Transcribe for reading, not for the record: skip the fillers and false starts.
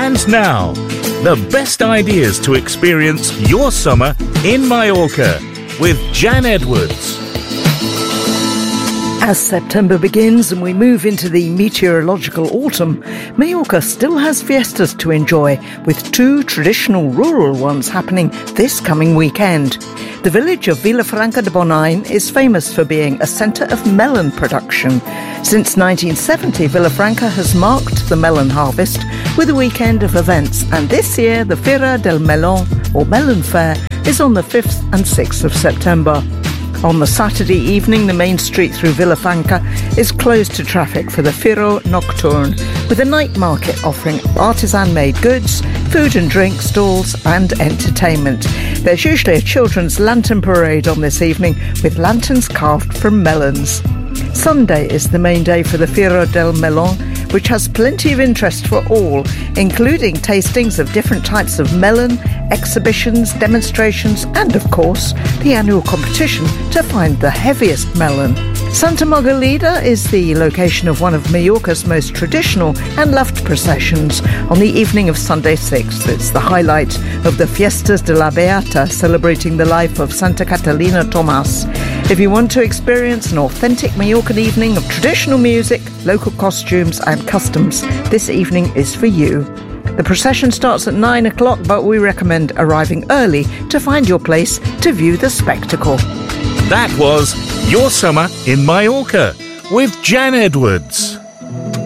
And now, the best ideas to experience your summer in Mallorca with Jan Edwards. As September begins and we move into the meteorological autumn, Mallorca still has fiestas to enjoy, with 2 traditional rural ones happening this coming weekend. The village of Vilafranca de Bonany is famous for being a centre of melon production. Since 1970, Vilafranca has marked the melon harvest with a weekend of events, and this year the Fira del Melón, or Melon Fair, is on the 5th and 6th of September. On the Saturday evening, the main street through Vilafranca is closed to traffic for the Firo Nocturne, with a night market offering artisan-made goods, food and drink stalls and entertainment. There's usually a children's lantern parade on this evening, with lanterns carved from melons. Sunday is the main day for the Fira del Melón, which has plenty of interest for all, including tastings of different types of melon, exhibitions, demonstrations, and of course, the annual competition to find the heaviest melon. Santa Margalida is the location of one of Mallorca's most traditional and loved processions on the evening of Sunday 6th. It's the highlight of the Fiestas de la Beata, celebrating the life of Santa Catalina Tomàs. If you want to experience an authentic Mallorcan evening of traditional music, local costumes and customs, this evening is for you. The procession starts at 9 o'clock, but we recommend arriving early to find your place to view the spectacle. That was Your Summer in Mallorca with Jan Edwards.